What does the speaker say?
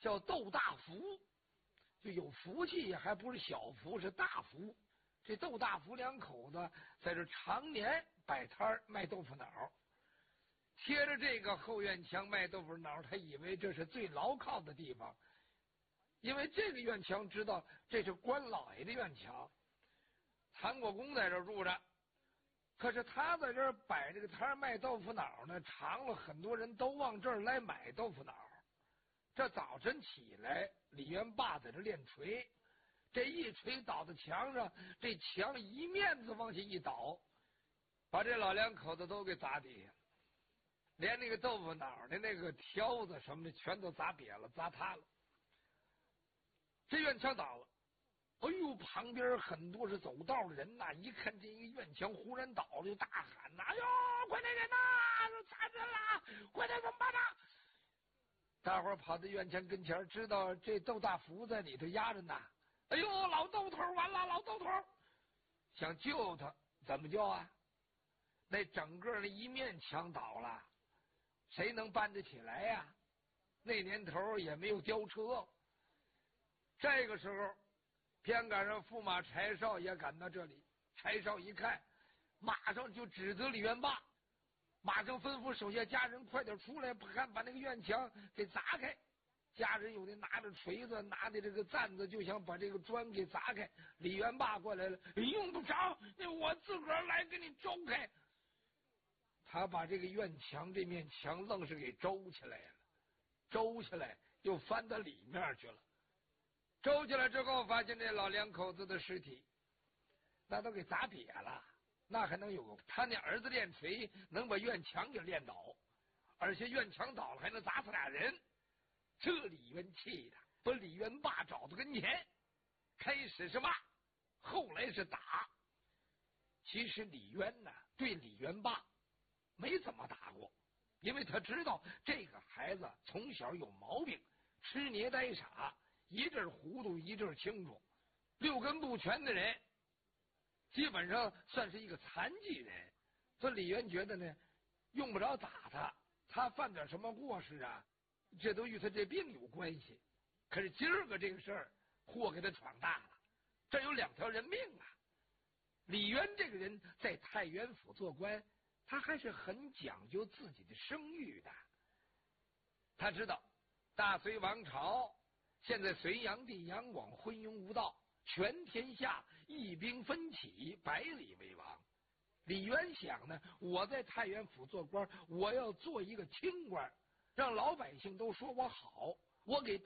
叫窦大福，就有福气，还不是小福，是大福。这窦大福两口子在这常年摆摊卖豆腐脑，贴着这个后院墙卖豆腐脑，他以为这是最牢靠的地方，因为这个院墙知道这是官老爷的院墙，韩国公在这住着。可是他在这儿摆这个摊卖豆腐脑呢，常了很多人都往这儿来买豆腐脑。这早晨起来，李元霸在这练锤，这一锤倒在墙上，这墙一面子往下一倒，把这老两口子都给砸底下了，连那个豆腐脑的那个挑子什么的全都砸瘪了，砸塌了。这院墙倒了，哎呦，旁边很多是走道的人呐，一看这一个院墙忽然倒了，就大喊呐：“哎呦，快点人呐，残人了，快点怎么办呢？”大伙儿跑到院墙跟前，知道这窦大福在里头压着呢。哎呦，老窦头完了，老窦头！想救他，怎么救啊？那整个的一面墙倒了，谁能搬得起来呀？那年头也没有吊车。这个时候，偏赶上驸马柴少也赶到这里。柴少一看，马上就指责李元霸，马上吩咐手下家人快点出来，把那个院墙给砸开。家人有的拿着锤子，拿的这个担子，就想把这个砖给砸开。李元霸过来了，用不着，我自个儿来给你周开。他把这个院墙这面墙愣是给周起来了，周起来又翻到里面去了。周起来之后，发现这老两口子的尸体，那都给砸瘪了，那还能有他那儿子练锤能把院墙给练倒，而且院墙倒了还能砸死俩人。这李渊气的把李元霸找到跟前，开始是骂，后来是打。其实李渊呢，对李元霸没怎么打过，因为他知道这个孩子从小有毛病，吃捏呆傻，一阵糊涂一阵清楚，六根不全的人，基本上算是一个残疾人。所以李渊觉得呢，用不着打他，他犯点什么过失啊，这都与他这病有关系。可是今儿个这个事儿，祸给他闯大了，这有2条人命啊！李渊这个人在太原府做官，他还是很讲究自己的声誉的。他知道大隋王朝现在隋炀帝杨广昏庸无道，全天下一兵分起，百里为王。李渊想呢，我在太原府做官，我要做一个清官，让老百姓都说我好，我给